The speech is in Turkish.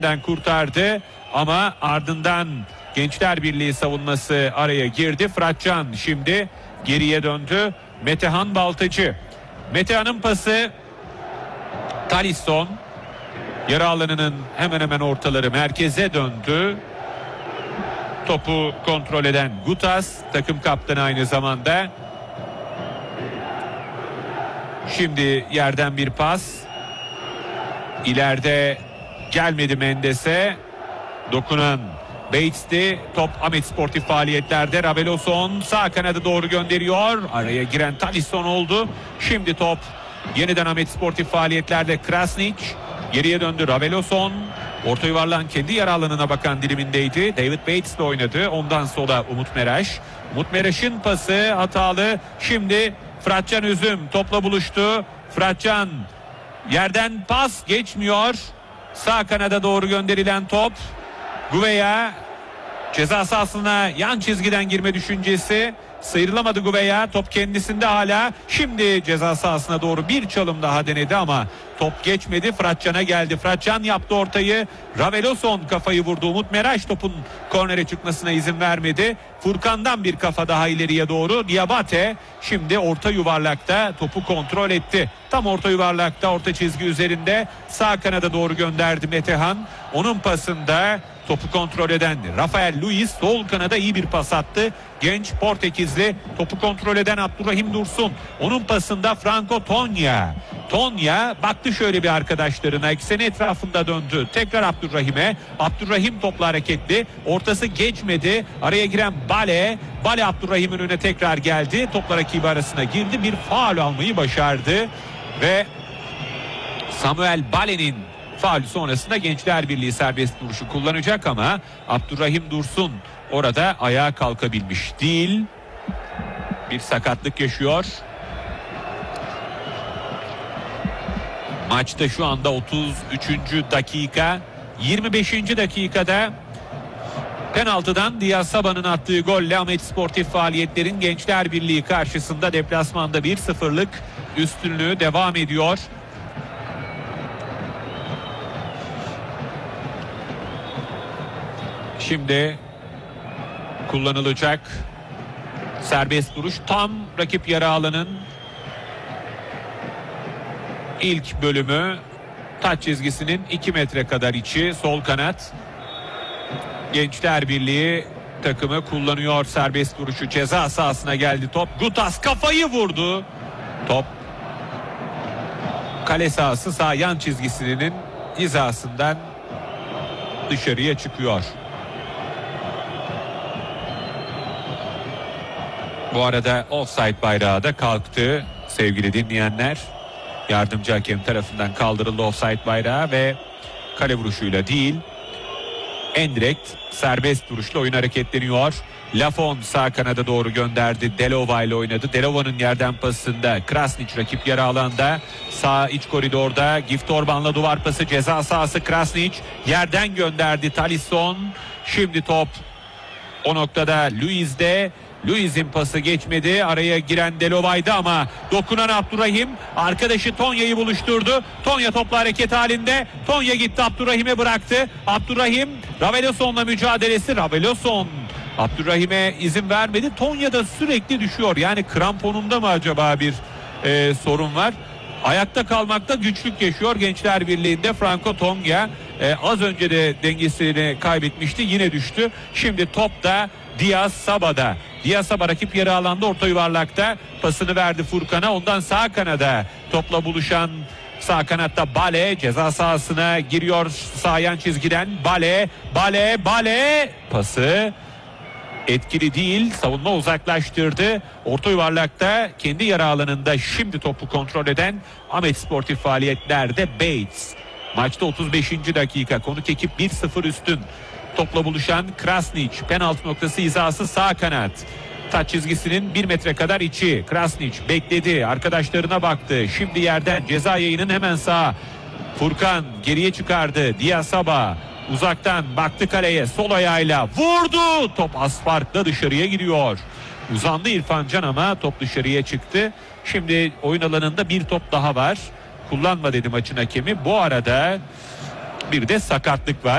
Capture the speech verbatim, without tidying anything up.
kurtardı ama ardından Gençler Birliği savunması araya girdi. Fıratcan şimdi geriye döndü. Metehan Baltacı. Metehan'ın pası Talisson. Yarı alanının hemen hemen ortaları merkeze döndü. Topu kontrol eden Gutas, takım kaptanı aynı zamanda. Şimdi yerden bir pas. İleride gelmedi Mendes'e. Dokunan Bates'ti. Top Ahmet Sportif faaliyetlerde. Raveloson sağ kanada doğru gönderiyor. Araya giren Talisson oldu. Şimdi top yeniden Ahmet Sportif faaliyetlerde. Krasnić geriye döndü. Raveloson orta yuvarlağın kendi yarı alanına bakan dilimindeydi. David Bates'le oynadı. Ondan sonra Umut Meraş. Umut Meraş'ın pası hatalı. Şimdi Fıratcan Üzüm topla buluştu. Fıratcan yerden pas geçmiyor. Sağ kanada doğru gönderilen top. Gouveia ceza sahasına yan çizgiden girme düşüncesi. Sıyrılamadı Gouveia. Top kendisinde hala. Şimdi ceza sahasına doğru bir çalım daha denedi ama top geçmedi. Fıratcan'a geldi. Fıratcan yaptı ortayı. Raveloson kafayı vurdu. Umut Meraş topun kornere çıkmasına izin vermedi. Furkan'dan bir kafa daha ileriye doğru. Diabate şimdi orta yuvarlakta topu kontrol etti. Tam orta yuvarlakta, orta çizgi üzerinde sağ kanada doğru gönderdi Metehan. Onun pasında topu kontrol eden Rafael Luiz sol kanada iyi bir pas attı. Genç Portekizli topu kontrol eden Abdurrahim Dursun. Onun pasında Franco Tonya. Tonya baktı şöyle bir arkadaşlarına, ekseni etrafında döndü. Tekrar Abdurrahim'e. Abdurrahim topla hareketli. Ortası geçmedi. Araya giren Bale. Bale Abdurrahim'in önüne tekrar geldi. Topla rakibi arasına girdi. Bir faul almayı başardı. Ve Samuel Bale'nin faul sonrasında Gençler Birliği serbest vuruşu kullanacak ama Abdurrahim Dursun orada ayağa kalkabilmiş değil. Bir sakatlık yaşıyor. Maçta şu anda otuz üçüncü dakika. yirmi beşinci dakikada penaltıdan Diaz Sabah'ın attığı golle Ahmet Sportif faaliyetlerin Gençler Birliği karşısında deplasmanda bir sıfırlık üstünlüğü devam ediyor. Şimdi kullanılacak serbest vuruş tam rakip yarı alanın ilk bölümü, taç çizgisinin iki metre kadar içi, sol kanat. Gençler Birliği takımı kullanıyor serbest vuruşu. Ceza sahasına geldi top. Gutas kafayı vurdu. Top kale sahası sağ yan çizgisinin hizasından dışarıya çıkıyor. Bu arada offside bayrağı da kalktı sevgili dinleyenler. Yardımcı hakem tarafından kaldırıldı offside bayrağı ve kale vuruşuyla değil, endirekt serbest vuruşla oyun hareketleniyor. Lafon sağ kanada doğru gönderdi. Delova ile oynadı. Delova'nın yerden pasında Krasnić rakip yarı alanda. Sağ iç koridorda Gift Orban'la duvar pası, ceza sahası. Krasnić yerden gönderdi. Talisson. Şimdi top o noktada Luiz'de. Luiz'in pası geçmedi. Araya giren Delova'ydı ama dokunan Abdurrahim arkadaşı Tonya'yı buluşturdu. Tonya topla hareket halinde. Tonya gitti, Abdurrahim'e bıraktı. Abdurrahim Raveloson'la mücadelesi. Raveloson Abdurrahim'e izin vermedi. Tonya da sürekli düşüyor. Yani kramponunda mı acaba bir e, sorun var? Ayakta kalmakta güçlük yaşıyor Gençler Birliği'nde Franco Tonya. E, az önce de dengesini kaybetmişti. Yine düştü. Şimdi top da Diaz Sabah'da. Diaz Sabah rakip yarı alanda orta yuvarlakta pasını verdi Furkan'a. Ondan sağ kanada topla buluşan sağ kanatta Bale ceza sahasına giriyor sağ yan çizgiden. Bale, Bale, Bale pası etkili değil. Savunma uzaklaştırdı. Orta yuvarlakta kendi yarı alanında şimdi topu kontrol eden Ahmet Sportif faaliyetlerde Bates. Maçta otuz beşinci dakika, konuk ekip bir sıfır üstün. Topla buluşan Krasnić, penaltı noktası hizası sağ kanat. Taç çizgisinin bir metre kadar içi. Krasnić bekledi, arkadaşlarına baktı. Şimdi yerden ceza yayının hemen sağ. Furkan geriye çıkardı. Diaz Sabah uzaktan baktı kaleye, sol ayağıyla vurdu. Top az farkla dışarıya gidiyor. Uzandı İrfan Can ama top dışarıya çıktı. Şimdi oyun alanında bir top daha var. Kullanma dedi maçın hakemi. Bu arada bir de sakatlık var.